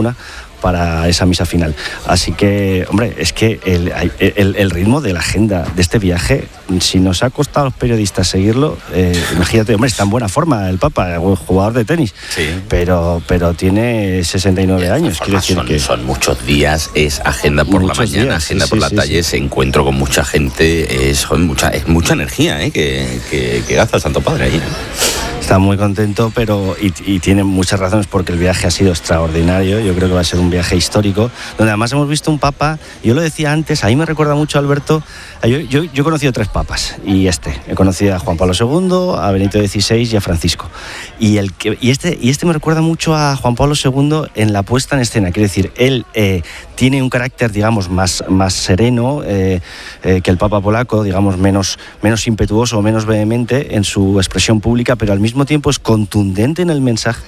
cuna para esa misa final. Así que, hombre, es que el ritmo de la agenda de este viaje, si nos ha costado a los periodistas seguirlo, imagínate, hombre, está en buena forma el Papa, jugador de tenis, sí, pero tiene 69 años. Quiere decir que son muchos días, es agenda por la mañana, días, agenda por la tarde, ese encuentro con mucha gente, es mucha energía que gasta el Santo Padre ahí. Está muy contento, pero y tiene muchas razones, porque el viaje ha sido extraordinario. Yo creo que va a ser un viaje histórico, donde además hemos visto un papa, yo lo decía antes, a mí me recuerda mucho, Alberto, yo he conocido 3 papas, y he conocido a Juan Pablo II, a Benito XVI y a Francisco. Y este me recuerda mucho a Juan Pablo II en la puesta en escena, quiere decir, él tiene un carácter, digamos, más sereno que el Papa polaco, digamos, menos impetuoso o menos vehemente en su expresión pública, pero al mismo tiempo es contundente en el mensaje,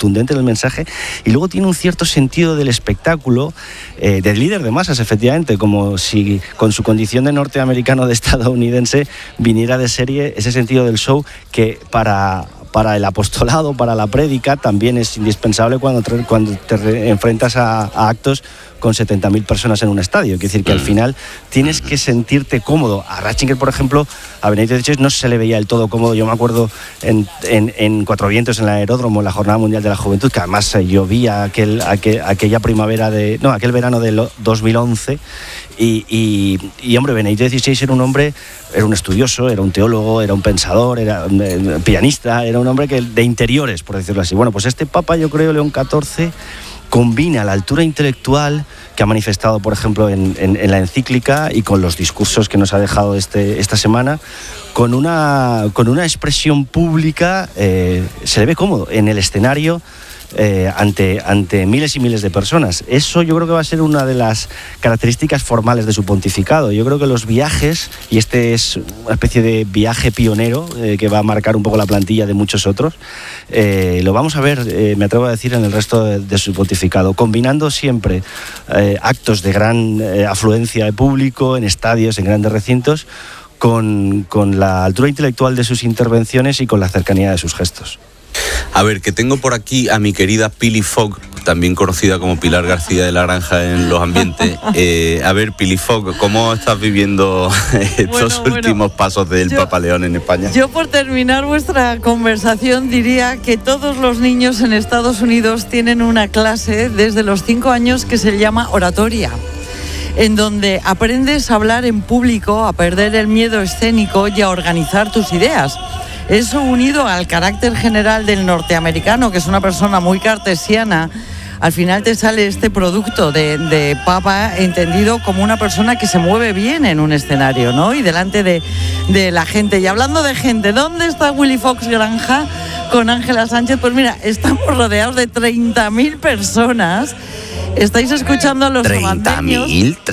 y luego tiene un cierto sentido del espectáculo, del líder de masas, efectivamente, como si con su condición de norteamericano, de estadounidense, viniera de serie ese sentido del show que para el apostolado, para la prédica, también es indispensable cuando te enfrentas a actos con 70.000 personas en un estadio. Quiere decir que al final tienes que sentirte cómodo. A Ratzinger, por ejemplo, a Benito XVI no se le veía del todo cómodo. Yo me acuerdo en Cuatro Vientos, en el aeródromo, en la Jornada Mundial de la Juventud, que además llovía aquel verano del 2011. Y hombre, Benito XVI era un estudioso, era un teólogo, era un pensador, era un pianista, era un hombre de interiores, por decirlo así. Bueno, pues este Papa, yo creo, León XIV, combina la altura intelectual que ha manifestado, por ejemplo, en la encíclica, y con los discursos que nos ha dejado esta semana, con una expresión pública. Se le ve cómodo en el escenario, ante miles y miles de personas. Eso yo creo que va a ser una de las características formales de su pontificado. Yo creo que los viajes, y este es una especie de viaje pionero que va a marcar un poco la plantilla de muchos otros, lo vamos a ver, me atrevo a decir, en el resto de su pontificado, combinando siempre actos de gran afluencia de público en estadios, en grandes recintos, con la altura intelectual de sus intervenciones y con la cercanía de sus gestos. A ver, que tengo por aquí a mi querida Pili Fogg, también conocida como Pilar García de la Granja en los ambientes. A ver, Pili Fogg, ¿cómo estás viviendo estos últimos pasos del Papa León en España? Yo, por terminar vuestra conversación, diría que todos los niños en Estados Unidos tienen una clase desde los 5 años que se llama oratoria, en donde aprendes a hablar en público, a perder el miedo escénico y a organizar tus ideas. Eso, unido al carácter general del norteamericano, que es una persona muy cartesiana, al final te sale este producto de Papa entendido como una persona que se mueve bien en un escenario, ¿no? Y delante de la gente. Y hablando de gente, ¿dónde está Willy Fox Granja con Ángela Sánchez? Pues mira, estamos rodeados de 30.000 personas. Estáis escuchando a los sabandeños.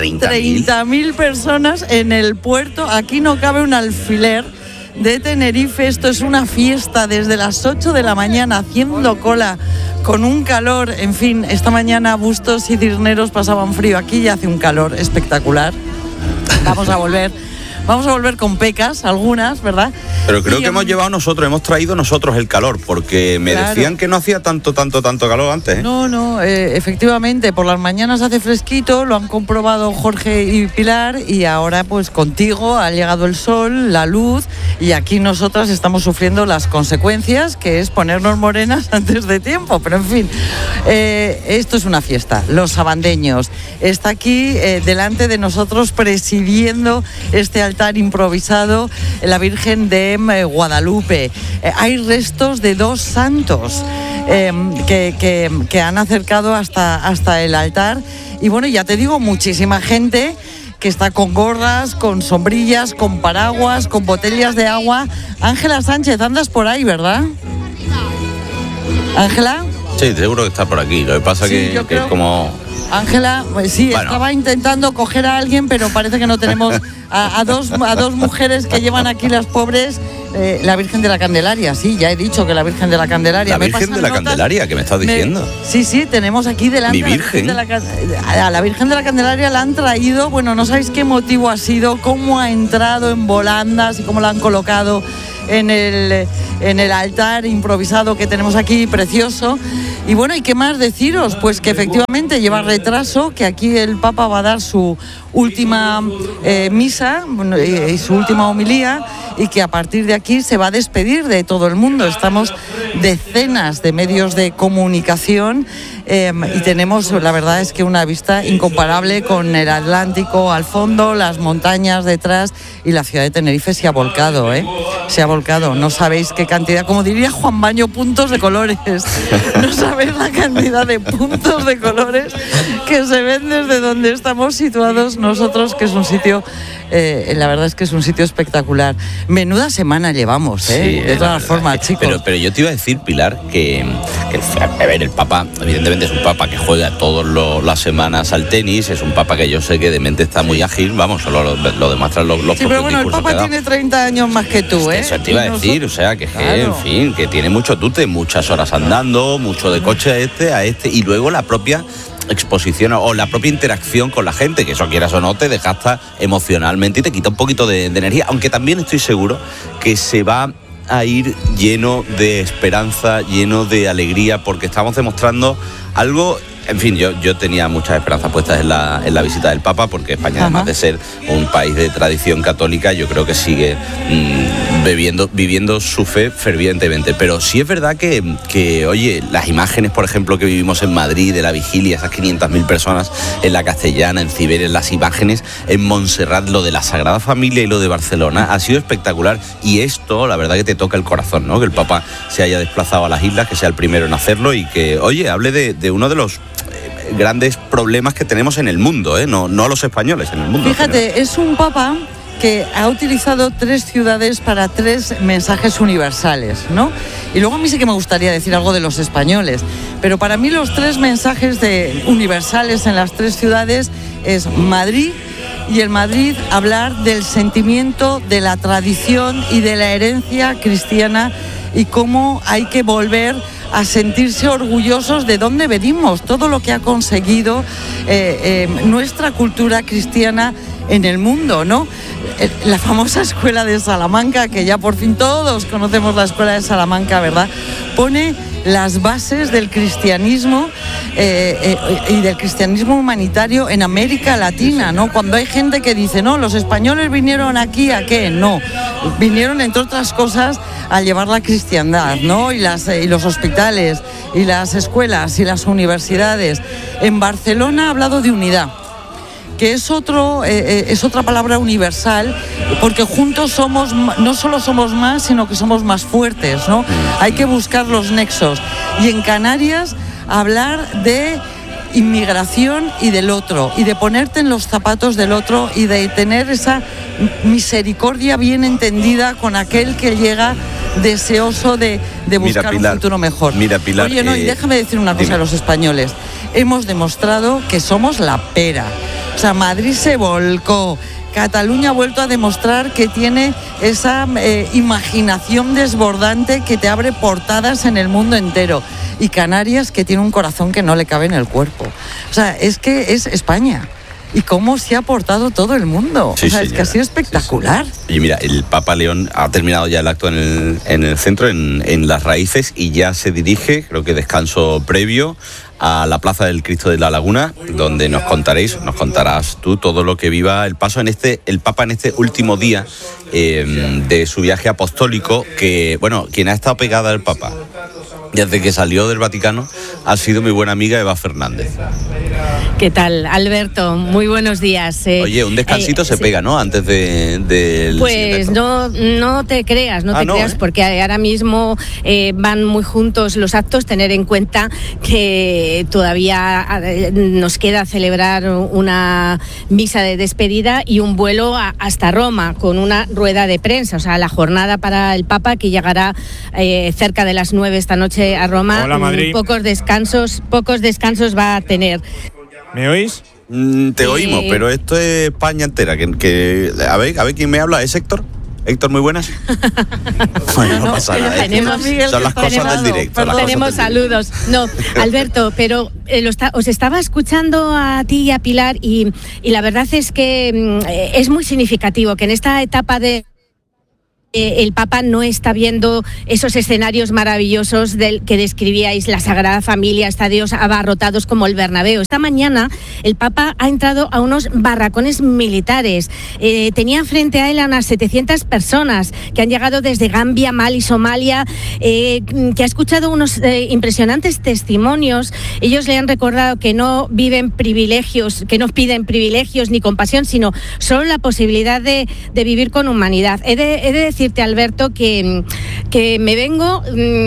30.000 personas en el puerto. Aquí no cabe un alfiler de Tenerife. Esto es una fiesta desde las 8 de la mañana, haciendo cola, con un calor. En fin, esta mañana Bustos y Cisneros pasaban frío. Aquí ya hace un calor espectacular. Vamos a volver con pecas, algunas, ¿verdad? Pero creo que hemos traído nosotros el calor, porque me decían que no hacía tanto calor antes, ¿eh? No, efectivamente, por las mañanas hace fresquito, lo han comprobado Jorge y Pilar, y ahora pues contigo ha llegado el sol, la luz, y aquí nosotras estamos sufriendo las consecuencias, que es ponernos morenas antes de tiempo, pero en fin, esto es una fiesta. Los sabandeños, está aquí delante de nosotros presidiendo este altar improvisado la Virgen de Guadalupe. Hay restos de 2 santos que han acercado hasta el altar, y bueno, ya te digo, muchísima gente que está con gorras, con sombrillas, con paraguas, con botellas de agua. Ángela Sánchez, andas por ahí, ¿verdad? ¿Ángela? Sí, seguro que está por aquí. Lo que pasa que es como... Ángela, pues sí, bueno, estaba intentando coger a alguien, pero parece que no tenemos a dos mujeres que llevan aquí las pobres. La Virgen de la Candelaria, sí, ya he dicho que la Virgen de la Candelaria. La Virgen de la Candelaria, ¿qué me estás diciendo? Sí, tenemos aquí delante. Mi Virgen. A la Virgen de la Candelaria la han traído, bueno, no sabéis qué motivo ha sido, cómo ha entrado en volandas y cómo la han colocado en el altar improvisado que tenemos aquí, precioso. Y bueno, ¿y qué más deciros? Pues que efectivamente lleva retraso, que aquí el Papa va a dar su última misa y su última homilía, y que a partir de aquí se va a despedir de todo el mundo. Estamos decenas de medios de comunicación y tenemos, la verdad es que una vista incomparable con el Atlántico al fondo, las montañas detrás, y la ciudad de Tenerife se ha volcado, se ha volcado. No sabéis qué cantidad, como diría Juan Baño, puntos de colores. No sabéis la cantidad de puntos de colores que se ven desde donde estamos situados nosotros, que es un sitio, la verdad es que es un sitio espectacular. Menuda semana llevamos, sí, de todas formas, chicos. Pero yo te iba a decir, Pilar, que a ver, el Papa, evidentemente es un Papa que juega todas las semanas al tenis, es un Papa que yo sé que de mente está muy ágil, vamos, solo lo demuestran los sí, pero bueno, el Papa tiene 30 años más que tú, Eso te iba a decir, o sea, que claro, en fin, que tiene mucho tute, muchas horas andando, mucho de coche a este, y luego la propia exposición o la propia interacción con la gente, que eso quieras o no te desgasta emocionalmente y te quita un poquito de energía, aunque también estoy seguro que se va a ir lleno de esperanza, lleno de alegría, porque estamos demostrando algo. En fin, yo tenía muchas esperanzas puestas en la visita del Papa, porque España, además de ser un país de tradición católica, yo creo que sigue viviendo su fe fervientemente. Pero sí es verdad que, oye, las imágenes, por ejemplo, que vivimos en Madrid, de la vigilia, esas 500.000 personas en la Castellana, en Ciberes, las imágenes en Montserrat, lo de la Sagrada Familia y lo de Barcelona, ha sido espectacular. Y esto, la verdad que te toca el corazón, ¿no? Que el Papa se haya desplazado a las islas, que sea el primero en hacerlo y que, oye, hable de uno de los grandes problemas que tenemos en el mundo, no a los españoles, en el mundo. Fíjate, es un Papa que ha utilizado 3 ciudades para 3 mensajes universales, ¿no? Y luego a mí sí que me gustaría decir algo de los españoles, pero para mí los 3 mensajes universales en las 3 ciudades es Madrid, y en Madrid hablar del sentimiento, de la tradición y de la herencia cristiana, y cómo hay que volver a sentirse orgullosos de dónde venimos, todo lo que ha conseguido nuestra cultura cristiana en el mundo, ¿no? La famosa escuela de Salamanca, que ya por fin todos conocemos la escuela de Salamanca, ¿verdad? Pone las bases del cristianismo y del cristianismo humanitario en América Latina, ¿no? Cuando hay gente que dice, no, los españoles vinieron aquí, ¿a qué? No, vinieron, entre otras cosas, a llevar la cristiandad, ¿no? Y los hospitales, y las escuelas, y las universidades. En Barcelona ha hablado de unidad, que es otra palabra universal, porque juntos no solo somos más, sino que somos más fuertes, ¿no? Hay que buscar los nexos. Y en Canarias hablar de inmigración y del otro, y de ponerte en los zapatos del otro, y de tener esa misericordia bien entendida con aquel que llega deseoso de buscar un futuro mejor. Mira, Pilar, oye, no, y déjame decir una cosa a los españoles. Hemos demostrado que somos la pera. O sea, Madrid se volcó. Cataluña ha vuelto a demostrar que tiene esa imaginación desbordante que te abre portadas en el mundo entero. Y Canarias, que tiene un corazón que no le cabe en el cuerpo. O sea, es que es España. Y cómo se ha portado todo el mundo. Sí, o sea, es que ha sido espectacular. Sí, sí. Y mira, el Papa León ha terminado ya el acto en el centro, en Las Raíces, y ya se dirige, creo que descanso previo, a la Plaza del Cristo de la Laguna, donde nos contarás tú todo lo que viva el Papa en este último día de su viaje apostólico, que, bueno, quien ha estado pegada al Papa desde que salió del Vaticano ha sido mi buena amiga Eva Fernández. ¿Qué tal, Alberto? Muy buenos días. Oye, un descansito se pega, ¿no? Antes del... Pues no te creas, creas, porque ahora mismo van muy juntos los actos. Tener en cuenta que todavía nos queda celebrar una misa de despedida y un vuelo hasta Roma con una rueda de prensa. O sea, la jornada para el Papa, que llegará cerca de las 9 esta noche a Roma. Hola, Madrid. Pocos descansos va a tener. ¿Me oís? Te oímos, pero esto es España entera. A ver quién me habla. ¿Es Héctor? Héctor, muy buenas. Bueno, no pasa nada. Son las cosas del directo. Tenemos saludos. No, Alberto, pero os estaba escuchando a ti y a Pilar y la verdad es que es muy significativo que en esta etapa de el Papa no está viendo esos escenarios maravillosos del que describíais, la Sagrada Familia, estadios abarrotados como el Bernabéu. Esta mañana el Papa ha entrado a unos barracones militares. Tenía frente a él a unas 700 personas que han llegado desde Gambia, Mali, Somalia, que ha escuchado unos impresionantes testimonios. Ellos le han recordado que no viven privilegios, que no piden privilegios ni compasión, sino solo la posibilidad de vivir con humanidad. He de decirte, Alberto, que me vengo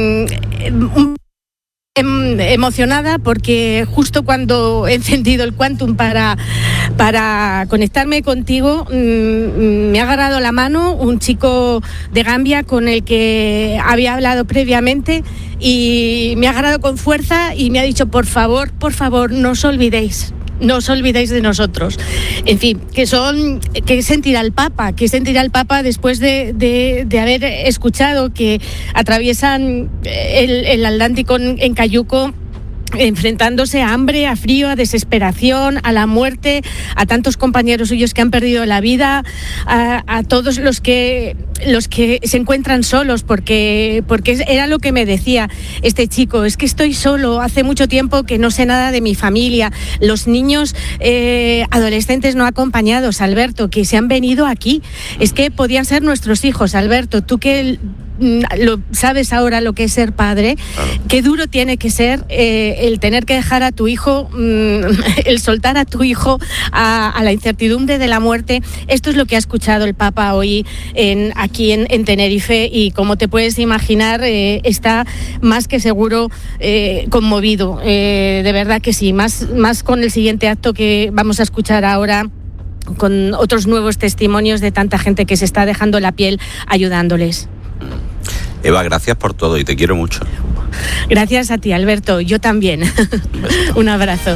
emocionada porque justo cuando he encendido el Quantum para conectarme contigo, me ha agarrado la mano un chico de Gambia con el que había hablado previamente y me ha agarrado con fuerza y me ha dicho, por favor, no os olvidéis de nosotros. En fin, que sentirá el Papa después de haber escuchado que atraviesan el Atlántico en cayuco, enfrentándose a hambre, a frío, a desesperación, a la muerte, a tantos compañeros suyos que han perdido la vida, a todos los que se encuentran solos, porque era lo que me decía este chico, es que estoy solo, hace mucho tiempo que no sé nada de mi familia, los niños adolescentes no acompañados, Alberto, que se han venido aquí, es que podían ser nuestros hijos, Alberto, tú que lo sabes ahora lo que es ser padre, claro. Qué duro tiene que ser el tener que dejar a tu hijo, el soltar a tu hijo a la incertidumbre de la muerte. Esto es lo que ha escuchado el Papa hoy aquí en Tenerife y como te puedes imaginar está más que seguro conmovido, de verdad que sí, más con el siguiente acto que vamos a escuchar ahora, con otros nuevos testimonios de tanta gente que se está dejando la piel ayudándoles. Eva, gracias por todo y te quiero mucho. Gracias a ti, Alberto. Yo también. Un abrazo.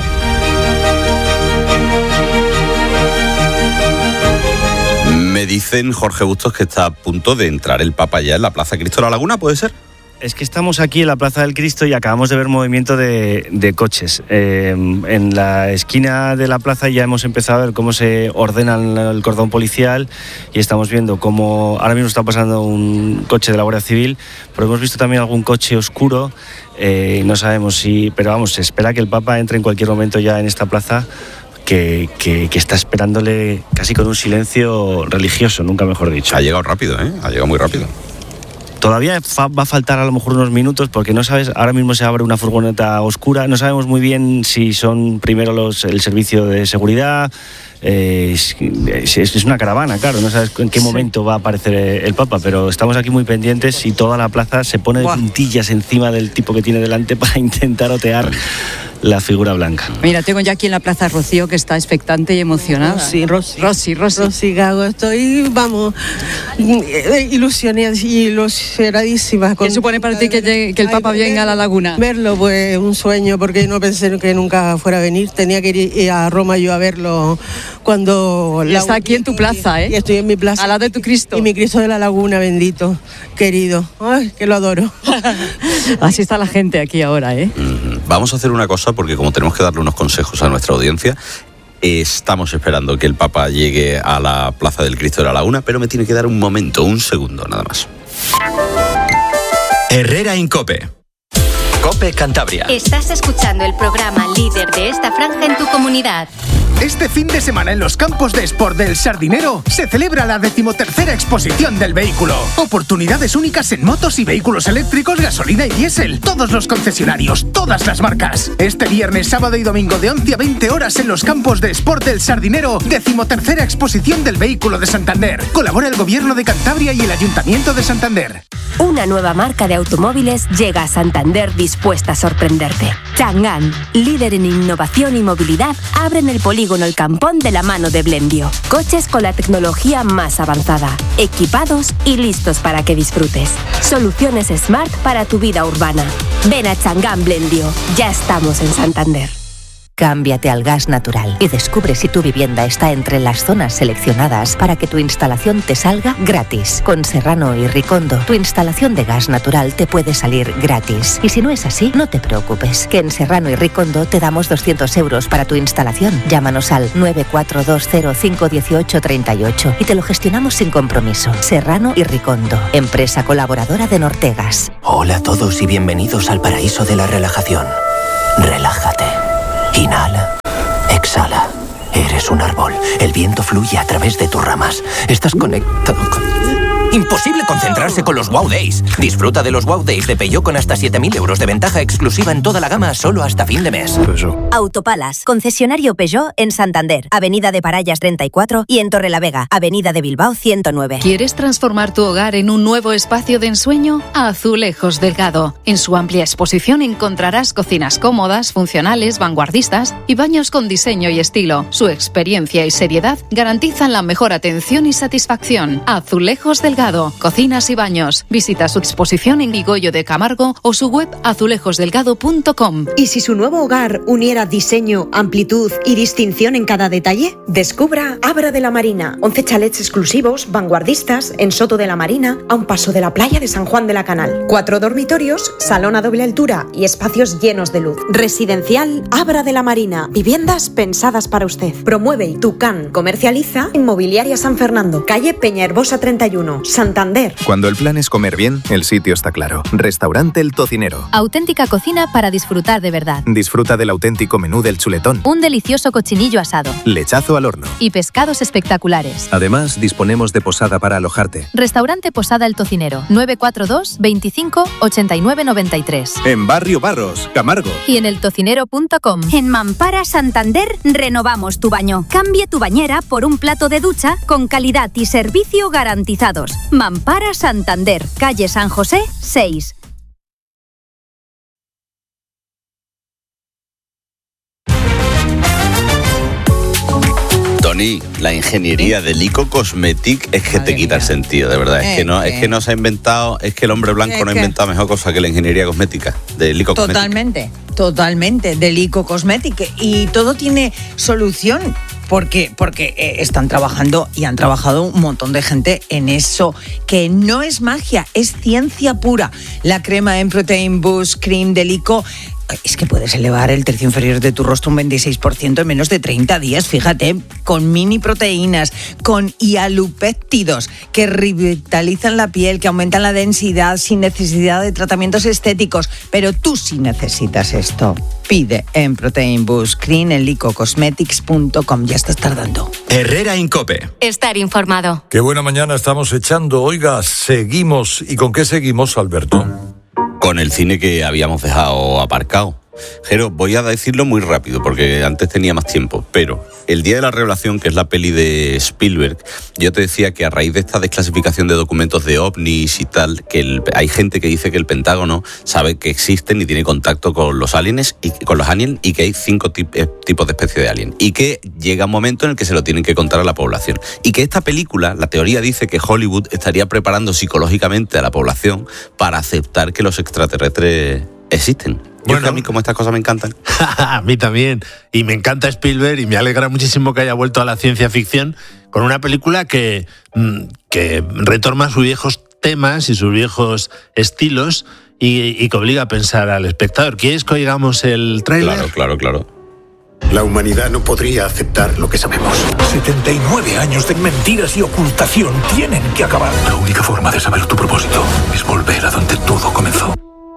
Me dicen, Jorge Bustos, que está a punto de entrar el Papa ya en la Plaza Cristo de la Laguna, ¿puede ser? Es que estamos aquí en la Plaza del Cristo y acabamos de ver movimiento de coches. En la esquina de la plaza ya hemos empezado a ver cómo se ordena el cordón policial y estamos viendo cómo ahora mismo está pasando un coche de la Guardia Civil, pero hemos visto también algún coche oscuro, no sabemos si, pero vamos, se espera que el Papa entre en cualquier momento ya en esta plaza. Que está esperándole casi con un silencio religioso, nunca mejor dicho. Ha llegado rápido, ha llegado muy rápido. Todavía va a faltar a lo mejor unos minutos porque no sabes, ahora mismo se abre una furgoneta oscura, no sabemos muy bien si son primero el servicio de seguridad, es una caravana, claro, no sabes en qué momento va a aparecer el Papa, pero estamos aquí muy pendientes y toda la plaza se pone de puntillas encima del tipo que tiene delante para intentar otear la figura blanca. Mira, tengo ya aquí en la Plaza Rocío que está expectante y emocionada. Rosy. Gago, estoy, ilusionadísima. ¿Qué supone para ti que el Papa venga a la Laguna? Verlo, pues un sueño, porque no pensé que nunca fuera a venir. Tenía que ir a Roma yo a verlo cuando... Y está aquí en tu plaza, Y estoy en mi plaza. Al lado de tu Cristo. Y mi Cristo de la Laguna, bendito, querido. Ay, que lo adoro. Así está la gente aquí ahora, Vamos a hacer una cosa, porque como tenemos que darle unos consejos a nuestra audiencia, estamos esperando que el Papa llegue a la Plaza del Cristo de la Laguna, pero me tiene que dar un momento, un segundo nada más. Herrera Incope. COPE Cantabria. Estás escuchando el programa líder de esta franja en tu comunidad. Este fin de semana en los campos de Sport del Sardinero se celebra la 13ª exposición del vehículo. Oportunidades únicas en motos y vehículos eléctricos, gasolina y diésel. Todos los concesionarios, todas las marcas. Este viernes, sábado y domingo de 11 a 20 horas en los campos de Sport del Sardinero, 13ª exposición del vehículo de Santander. Colabora el Gobierno de Cantabria y el Ayuntamiento de Santander. Una nueva marca de automóviles llega a Santander dispuesta a sorprenderte. Chang'an, líder en innovación y movilidad, abren el polígono El Campón de la mano de Blendio. Coches con la tecnología más avanzada, equipados y listos para que disfrutes. Soluciones Smart para tu vida urbana. Ven a Chang'an Blendio. Ya estamos en Santander. Cámbiate al gas natural y descubre si tu vivienda está entre las zonas seleccionadas para que tu instalación te salga gratis. Con Serrano y Ricondo, tu instalación de gas natural te puede salir gratis. Y si no es así, no te preocupes, que en Serrano y Ricondo te damos 200 euros para tu instalación. Llámanos al 942051838 y te lo gestionamos sin compromiso. Serrano y Ricondo, empresa colaboradora de Nortegas. Hola a todos y bienvenidos al paraíso de la relajación. Relájate. Inhala. Exhala. Eres un árbol. El viento fluye a través de tus ramas. Estás conectado con... Imposible concentrarse con los Wow Days. Disfruta de los Wow Days de Peugeot con hasta 7.000 euros de ventaja exclusiva en toda la gama solo hasta fin de mes. Autopalas, concesionario Peugeot en Santander, Avenida de Parayas 34 y en Torrelavega, Avenida de Bilbao 109. ¿Quieres transformar tu hogar en un nuevo espacio de ensueño? Azulejos Delgado. En su amplia exposición encontrarás cocinas cómodas, funcionales, vanguardistas y baños con diseño y estilo. Su experiencia y seriedad garantizan la mejor atención y satisfacción. Azulejos Delgado. Cocinas y baños. Visita su exposición en Vigoyo de Camargo o su web azulejosdelgado.com. ¿Y si su nuevo hogar uniera diseño, amplitud y distinción en cada detalle? Descubra Abra de la Marina. 11 chalets exclusivos, vanguardistas, en Soto de la Marina, a un paso de la playa de San Juan de la Canal. 4 dormitorios, salón a doble altura y espacios llenos de luz. Residencial Abra de la Marina. Viviendas pensadas para usted. Promueve Tucán. Comercializa Inmobiliaria San Fernando. Calle Peñaherbosa 31. Santander. Cuando el plan es comer bien, el sitio está claro. Restaurante El Tocinero. Auténtica cocina para disfrutar de verdad. Disfruta del auténtico menú del chuletón. Un delicioso cochinillo asado. Lechazo al horno. Y pescados espectaculares. Además, disponemos de posada para alojarte. Restaurante Posada El Tocinero. 942 25 89 93. En Barrio Barros, Camargo. Y en eltocinero.com. En Mampara Santander renovamos tu baño. Cambie tu bañera por un plato de ducha con calidad y servicio garantizados. Mampara Santander, calle San José 6. Tony, la ingeniería de Lico Cosmetic es que te quita el sentido, de verdad. Es que no se ha inventado, es que el hombre blanco no ha inventado mejor cosa que la ingeniería cosmética de Lico Cosmetic. Totalmente, de Lico Cosmetic. Y todo tiene solución. Porque están trabajando y han trabajado un montón de gente en eso, que no es magia, es ciencia pura. La crema en Protein Boost Cream de Lico es que puedes elevar el tercio inferior de tu rostro un 26% en menos de 30 días, fíjate, con mini proteínas, con hialupéptidos que revitalizan la piel, que aumentan la densidad sin necesidad de tratamientos estéticos. Pero tú sí necesitas esto. Pide en Protein Boost Cream en licocosmetics.com. Ya estás tardando. Herrera Incope. Estar informado. Qué buena mañana estamos echando. Oiga, seguimos. ¿Y con qué seguimos, Alberto? Con el cine que habíamos dejado aparcado. Jero, voy a decirlo muy rápido porque antes tenía más tiempo, pero El Día de la Revelación, que es la peli de Spielberg, yo te decía que a raíz de esta desclasificación de documentos de ovnis y tal, que hay gente que dice que el Pentágono sabe que existen y tiene contacto con los aliens y que hay 5 tipos de especies de alien y que llega un momento en el que se lo tienen que contar a la población y que esta película, la teoría dice que Hollywood estaría preparando psicológicamente a la población para aceptar que los extraterrestres existen. Bueno, que a mí como estas cosas me encantan. A mí también. Y me encanta Spielberg y me alegra muchísimo que haya vuelto a la ciencia ficción con una película que retoma sus viejos temas y sus viejos estilos y que obliga a pensar al espectador. ¿Quieres que oigamos el tráiler? Claro. La humanidad no podría aceptar lo que sabemos. 79 años de mentiras y ocultación tienen que acabar. La única forma de saber tu propósito es volver a donde todo comenzó.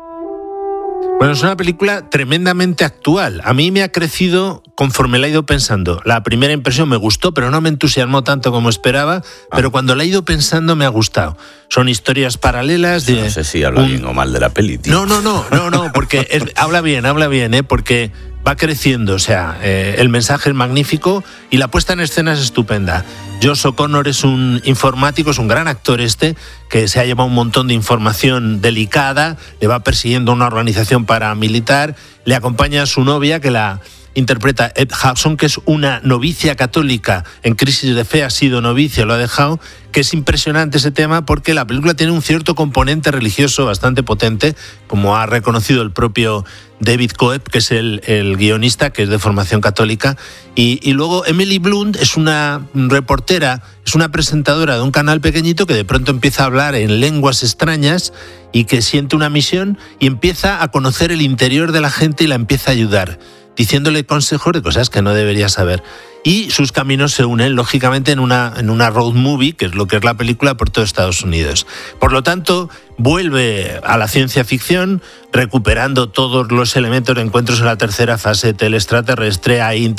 Bueno, es una película tremendamente actual. A mí me ha crecido conforme la he ido pensando. La primera impresión me gustó, pero no me entusiasmó tanto como esperaba. Pero cuando la he ido pensando me ha gustado. Son historias paralelas de... No sé si habla bien o mal de la peli, tío. No, porque habla bien, porque va creciendo. O sea, el mensaje es magnífico y la puesta en escena es estupenda. Josh O'Connor es un informático, es un gran actor que se ha llevado un montón de información delicada, le va persiguiendo una organización paramilitar, le acompaña a su novia que la interpreta Ed Hudson, que es una novicia católica en crisis de fe, ha sido novicia, lo ha dejado, que es impresionante ese tema porque la película tiene un cierto componente religioso bastante potente, como ha reconocido el propio David Coeb, que es el guionista, que es de formación católica. Y luego Emily Blunt es una reportera, es una presentadora de un canal pequeñito que de pronto empieza a hablar en lenguas extrañas y que siente una misión y empieza a conocer el interior de la gente y la empieza a ayudar, diciéndole consejos de cosas que no debería saber. Y sus caminos se unen, lógicamente, en una road movie, que es lo que es la película, por todo Estados Unidos. Por lo tanto, vuelve a la ciencia ficción, recuperando todos los elementos de encuentros en la tercera fase, extraterrestre, hay